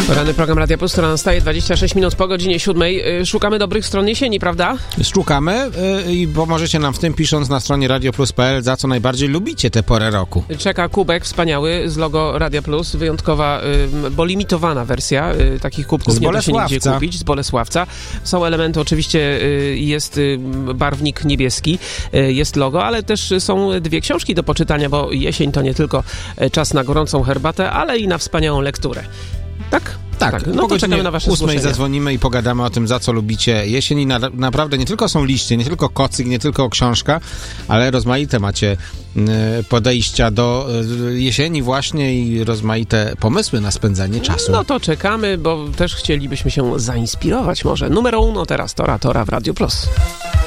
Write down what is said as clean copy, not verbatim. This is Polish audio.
Poranny program Radia Plus, która nastaje 26 minut po godzinie 7. Szukamy dobrych stron jesieni, prawda? Szukamy i pomożecie nam w tym, pisząc na stronie radioplus.pl, za co najbardziej lubicie tę porę roku. Czeka kubek wspaniały z logo Radia Plus, wyjątkowa, bo limitowana wersja takich kubków. Nie da się nigdzie kupić, z Bolesławca. Są elementy, oczywiście jest barwnik niebieski, jest logo, ale też są dwie książki do poczytania, bo jesień to nie tylko czas na gorącą herbatę, ale i na wspaniałą lekturę. Tak? Tak, no to czekamy na wasze 8 zgłoszenia. zadzwonimy i pogadamy o tym, za co lubicie jesień. I naprawdę nie tylko są liście, nie tylko kocyk, nie tylko książka, ale rozmaite macie podejścia do jesieni właśnie i rozmaite pomysły na spędzanie czasu. No to czekamy, bo też chcielibyśmy się zainspirować może. Numer 1 teraz Tora w Radio Plus.